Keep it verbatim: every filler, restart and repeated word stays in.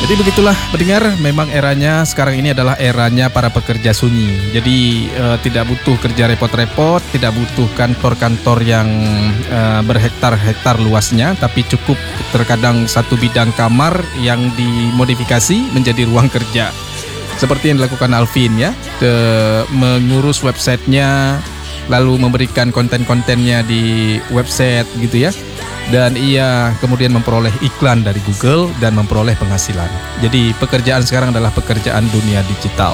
Jadi begitulah pendengar, memang eranya sekarang ini adalah eranya para pekerja sunyi. Jadi eh, tidak butuh kerja repot-repot, tidak butuh kantor-kantor yang eh, berhektar-hektar luasnya, tapi cukup terkadang satu bidang kamar yang dimodifikasi menjadi ruang kerja. Seperti yang dilakukan Alvin ya, ke mengurus websitenya, lalu memberikan konten-kontennya di website gitu ya. Dan ia kemudian memperoleh iklan dari Google dan memperoleh penghasilan. Jadi pekerjaan sekarang adalah pekerjaan dunia digital.